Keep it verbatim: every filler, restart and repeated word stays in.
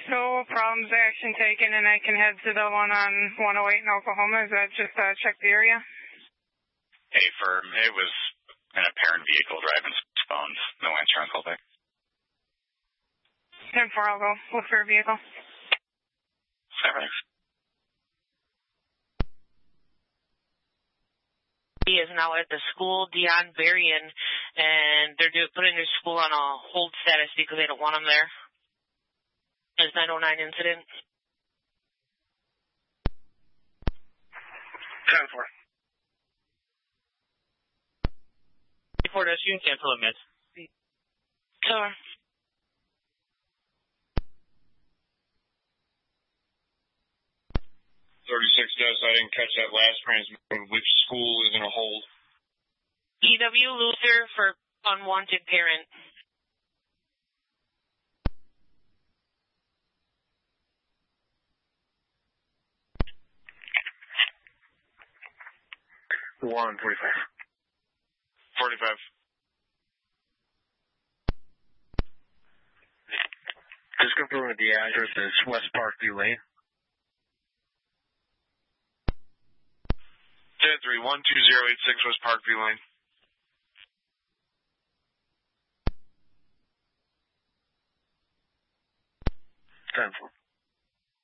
No problems, action taken, and I can head to the one on one oh eight in Oklahoma. Is that just uh, check the area? Hey, firm. It was an apparent vehicle driving phones. No answer on callback. ten four, I'll go look for a vehicle. Thanks. He is now at the school, Dion Berrien, and they're do, putting their school on a hold status because they don't want him there. There's nine oh nine incident. ten four. Report us, you can cancel a miss. Sure. thirty-six does. I didn't catch that last transmission. Which school is in a hold? E W Luther for unwanted parent. one forty-five. forty-five. Just confirm with the address is West Parkview Lane. ten three one two zero eight six West Parkview Lane. ten four.